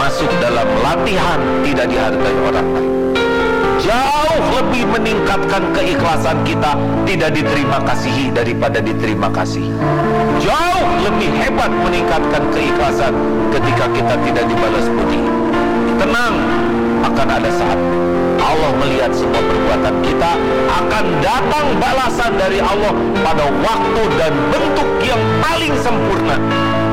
masuk dalam latihan tidak dihargai orang lain. Jauh lebih meningkatkan keikhlasan kita tidak diterima kasihi daripada diterima kasih. Jauh lebih hebat meningkatkan keikhlasan ketika kita tidak dibalas budi. Tenang, akan ada saat Allah melihat semua perbuatan kita, akan datang balasan dari Allah pada waktu dan bentuk yang paling sempurna.